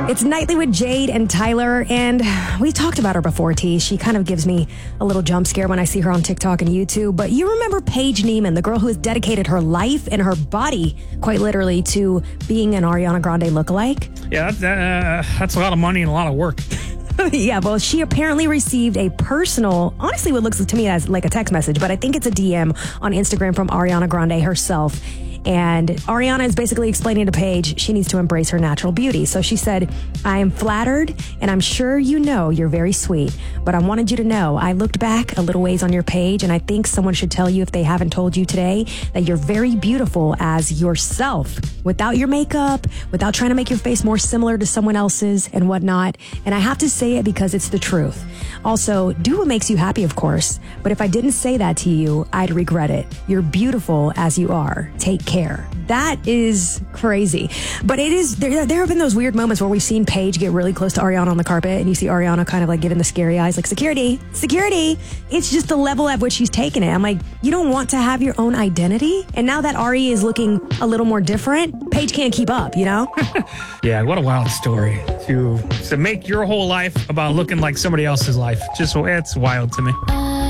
It's Nightly with Jade and Tyler, and we talked about her before, T. She kind of gives me a little jump scare when I see her on TikTok and YouTube. But you remember Paige Neiman, the girl who has dedicated her life and her body, quite literally, to being an Ariana Grande lookalike? Yeah, that's a lot of money and a lot of work. Yeah, well, she apparently received a personal, honestly, what looks to me as like a text message, but I think it's a DM on Instagram from Ariana Grande herself. And Ariana is basically explaining to Paige she needs to embrace her natural beauty. So she said, I am flattered, and I'm sure you know you're very sweet, but I wanted you to know I looked back a little ways on your page, and I think someone should tell you, if they haven't told you today, that you're very beautiful as yourself, without your makeup, without trying to make your face more similar to someone else's and whatnot. And I have to say it because it's the truth. Also, do what makes you happy, of course. But if I didn't say that to you, I'd regret it. You're beautiful as you are. Take care. That is crazy. But it is, there have been those weird moments where we've seen Paige get really close to Ariana on the carpet, and you see Ariana kind of like giving the scary eyes, like, security, security. It's just the level at which she's taken it. I'm like, you don't want to have your own identity? And now that Ari is looking a little more different, Paige can't keep up, you know? Yeah, what a wild story to make your whole life about looking like somebody else's life. Just, it's wild to me.